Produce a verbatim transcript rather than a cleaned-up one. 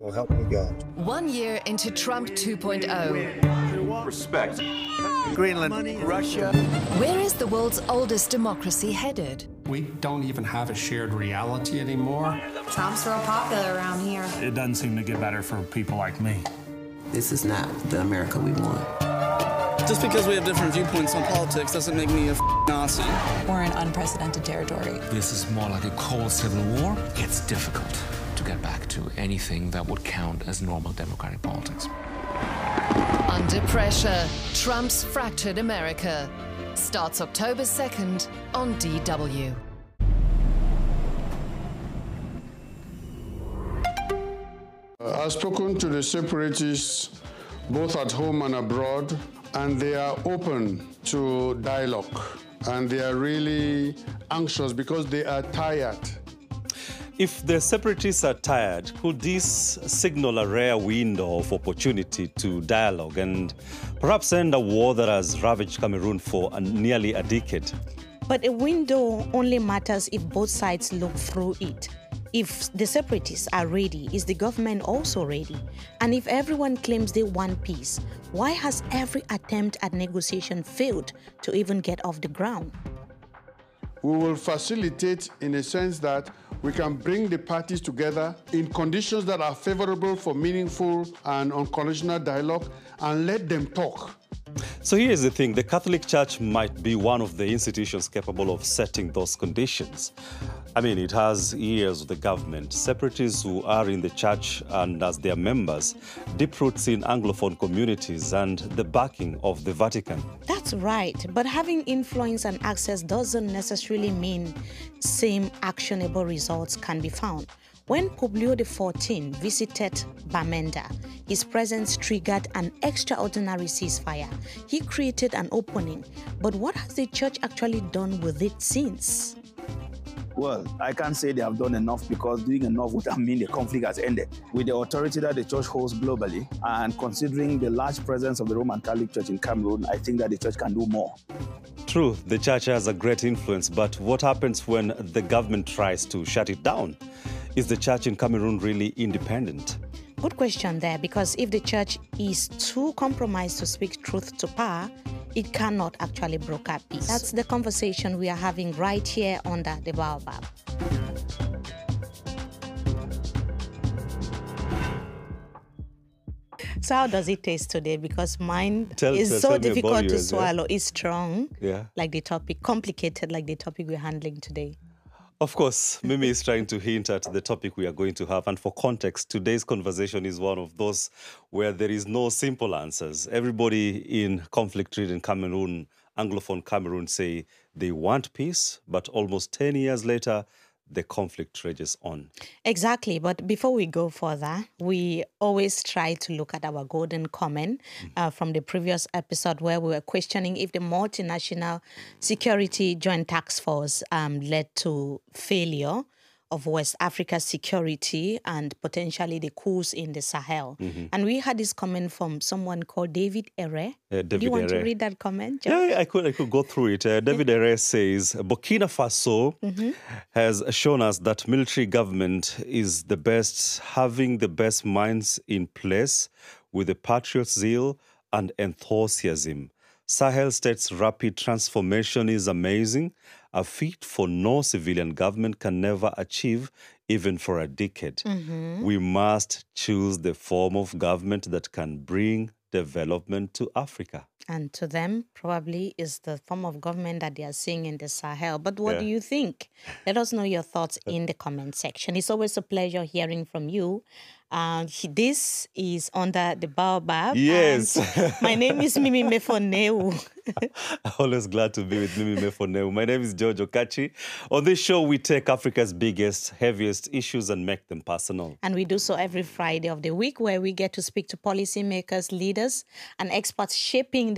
So help me God. One year into Trump two point oh. Respect. Greenland, Russia. Where is the world's oldest democracy headed? We don't even have a shared reality anymore. Trump's real popular around here. It doesn't seem to get better for people like me. This is not the America we want. Just because we have different viewpoints on politics doesn't make me a Nazi. We're in unprecedented territory. This is more like a cold civil war. It's difficult to get back to anything that would count as normal democratic politics. Under pressure, Trump's fractured America. Starts October second on D W. I've spoken to the separatists both at home and abroad, and they are open to dialogue. And they are really anxious because they are tired. If the separatists are tired, could this signal a rare window of opportunity to dialogue and perhaps end a war that has ravaged Cameroon for a, nearly a decade? But a window only matters if both sides look through it. If the separatists are ready, is the government also ready? And if everyone claims they want peace, why has every attempt at negotiation failed to even get off the ground? We will facilitate in a sense that we can bring the parties together in conditions that are favorable for meaningful and unconditional dialogue and let them talk. So here's the thing, the Catholic Church might be one of the institutions capable of setting those conditions. I mean, it has ears of the government, separatists who are in the church and as their members, deep roots in Anglophone communities and the backing of the Vatican. That's right, but having influence and access doesn't necessarily mean same actionable results can be found. When Pope Leo the fourteenth visited Bamenda, his presence triggered an extraordinary ceasefire. He created an opening, but what has the church actually done with it since? Well, I can't say they have done enough because doing enough would mean the conflict has ended. With the authority that the church holds globally and considering the large presence of the Roman Catholic Church in Cameroon, I think that the church can do more. True, the church has a great influence, but what happens when the government tries to shut it down? Is the church in Cameroon really independent? Good question there, because if the church is too compromised to speak truth to power, it cannot actually broker peace. That's the conversation we are having right here under the Baobab. So how does it taste today? Because mine tell, is tell, so tell difficult to well, swallow. Yeah? It's strong, yeah. like the topic, complicated like the topic we're handling today. Of course, Mimi is trying to hint at the topic we are going to have. And for context, today's conversation is one of those where there is no simple answers. Everybody in conflict-ridden Cameroon, Anglophone Cameroon, say they want peace, but almost ten years later, the conflict rages on. Exactly. But before we go further, we always try to look at our golden comment mm-hmm. uh, from the previous episode where we were questioning if the multinational security joint task force um, led to failure of West Africa's security and potentially the coups in the Sahel. Mm-hmm. And we had this comment from someone called David Ere. Uh, David Do you want Ere. to read that comment, John? Yeah, I could, I could go through it. Uh, David Ere says, Burkina Faso mm-hmm. has shown us that military government is the best, having the best minds in place with the patriot zeal and enthusiasm. Sahel state's rapid transformation is amazing, a feat for no civilian government can never achieve, even for a decade. Mm-hmm. We must choose the form of government that can bring development to Africa. And to them, probably is the form of government that they are seeing in the Sahel. But what yeah. do you think? Let us know your thoughts in the comment section. It's always a pleasure hearing from you. Uh, this is under the Baobab. Yes. My name is Mimi Mefoneu. I'm always glad to be with Mimi Mefoneu. My name is George Okachi. On this show, we take Africa's biggest, heaviest issues and make them personal. And we do so every Friday of the week, where we get to speak to policymakers, leaders, and experts shaping